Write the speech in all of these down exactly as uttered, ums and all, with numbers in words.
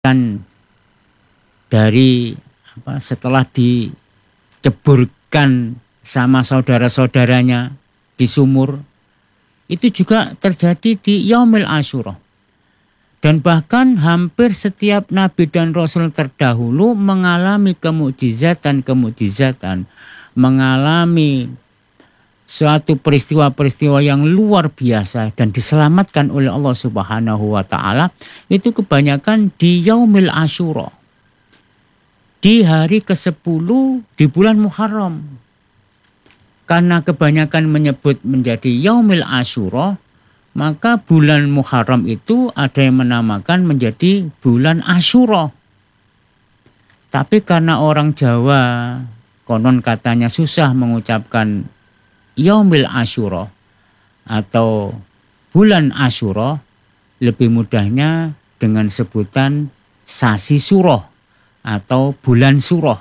kan dari apa setelah diceburkan sama saudara-saudaranya di sumur, itu juga terjadi di Yaumil Asyura. Dan bahkan hampir setiap nabi dan rasul terdahulu mengalami kemukjizatan-kemukjizatan, mengalami suatu peristiwa-peristiwa yang luar biasa dan diselamatkan oleh Allah Subhanahu wa taala, itu kebanyakan di Yaumil Asyura. Di hari kesepuluh di bulan Muharram. Karena kebanyakan menyebut menjadi Yaumil Asyura, maka bulan Muharram itu ada yang menamakan menjadi bulan Asyura. Tapi karena orang Jawa konon katanya susah mengucapkan Yaumil Asyura atau bulan Asyura, lebih mudahnya dengan sebutan Sasi Suroh atau bulan Suroh.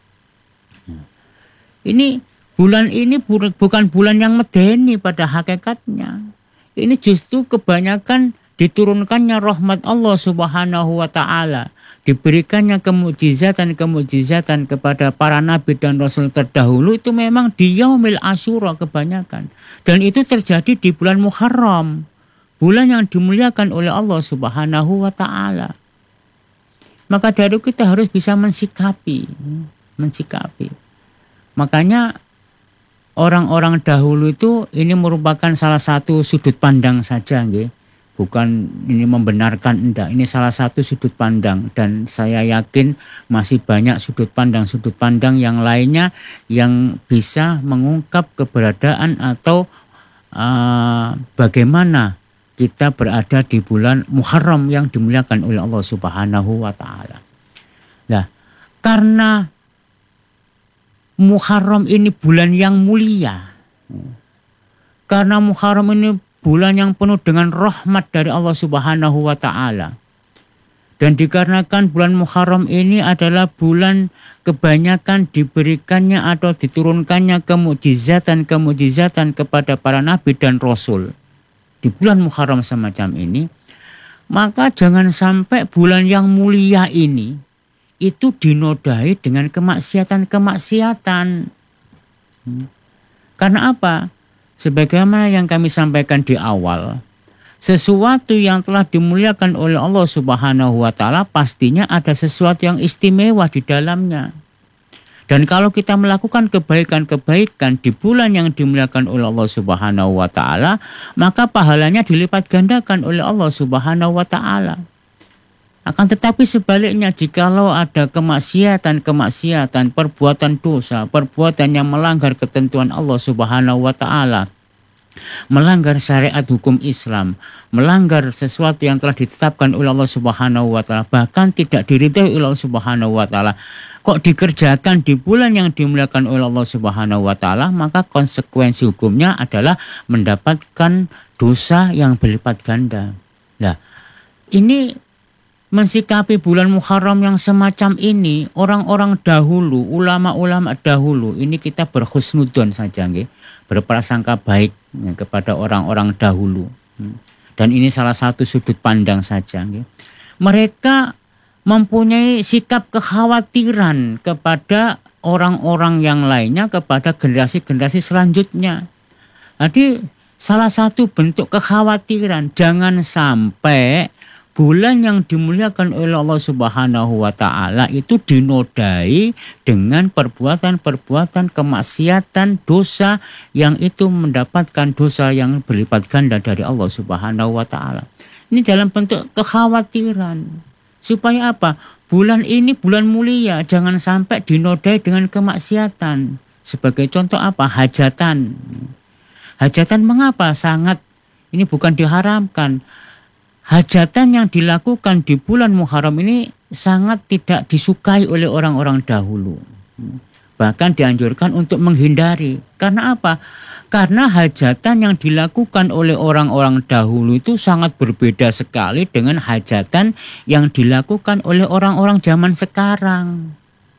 Ini bulan ini bukan bulan yang medeni pada hakikatnya. Ini justru kebanyakan diturunkannya rahmat Allah Subhanahu wa taala, diberikannya kemukjizatan-kemukjizatan kepada para nabi dan rasul terdahulu itu memang di Yaumil Asyura kebanyakan. Dan itu terjadi di bulan Muharram, bulan yang dimuliakan oleh Allah Subhanahu wa taala. Maka dari itu kita harus bisa mensikapi, mensikapi. Makanya orang-orang dahulu itu ini merupakan salah satu sudut pandang saja, nggih. Bukan ini membenarkan, enggak. Ini salah satu sudut pandang dan saya yakin masih banyak sudut pandang-sudut pandang yang lainnya yang bisa mengungkap keberadaan atau uh, bagaimana kita berada di bulan Muharram yang dimuliakan oleh Allah Subhanahu wa taala. Nah, karena Muharram ini bulan yang mulia. Karena Muharram ini bulan yang penuh dengan rahmat dari Allah Subhanahu wa taala. Dan dikarenakan bulan Muharram ini adalah bulan kebanyakan diberikannya atau diturunkannya kemukjizatan-kemukjizatan kepada para nabi dan rasul. Di bulan Muharram semacam ini, maka jangan sampai bulan yang mulia ini itu dinodai dengan kemaksiatan-kemaksiatan. Karena apa? Sebagaimana yang kami sampaikan di awal, sesuatu yang telah dimuliakan oleh Allah Subhanahu wa taala pastinya ada sesuatu yang istimewa di dalamnya. Dan kalau kita melakukan kebaikan-kebaikan di bulan yang dimuliakan oleh Allah Subhanahu wa taala, maka pahalanya dilipat gandakan oleh Allah Subhanahu wa taala. Akan tetapi sebaliknya, jikalau ada kemaksiatan-kemaksiatan, perbuatan dosa, perbuatan yang melanggar ketentuan Allah Subhanahu wa taala, melanggar syariat hukum Islam, melanggar sesuatu yang telah ditetapkan oleh Allah Subhanahu wa taala, bahkan tidak diridhai oleh Allah Subhanahu wa taala, kok dikerjakan di bulan yang dimuliakan oleh Allah Subhanahu wa taala, maka konsekuensi hukumnya adalah mendapatkan dosa yang berlipat ganda. Nah, ini mensikapi bulan Muharram yang semacam ini, orang-orang dahulu, ulama-ulama dahulu, ini kita berhusnudzon saja, nggih, berprasangka baik ya, kepada orang-orang dahulu. Dan ini salah satu sudut pandang saja, nggih. Mereka mempunyai sikap kekhawatiran kepada orang-orang yang lainnya, kepada generasi-generasi selanjutnya. Jadi salah satu bentuk kekhawatiran jangan sampai bulan yang dimuliakan oleh Allah Subhanahu wa taala itu dinodai dengan perbuatan-perbuatan kemaksiatan, dosa yang itu mendapatkan dosa yang berlipat ganda dari Allah Subhanahu wa taala. Ini dalam bentuk kekhawatiran. Supaya apa? Bulan ini bulan mulia, jangan sampai dinodai dengan kemaksiatan. Sebagai contoh apa? Hajatan. Hajatan mengapa? Sangat, ini bukan diharamkan. Hajatan yang dilakukan di bulan Muharram ini sangat tidak disukai oleh orang-orang dahulu. Bahkan dianjurkan untuk menghindari. Karena apa? Karena hajatan yang dilakukan oleh orang-orang dahulu itu sangat berbeda sekali dengan hajatan yang dilakukan oleh orang-orang zaman sekarang.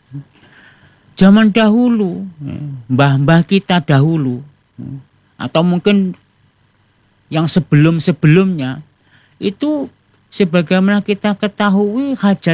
Zaman dahulu, mbah-mbah kita dahulu, atau mungkin yang sebelum-sebelumnya, itu sebagaimana kita ketahui hajat